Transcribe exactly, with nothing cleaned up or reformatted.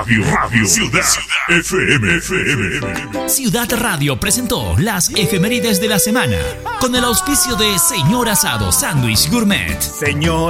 Radio, Radio, Ciudad, F M, F M. Ciudad Radio presentó las efemérides de la semana con el auspicio de Señor Asado Sándwich Gourmet. Señor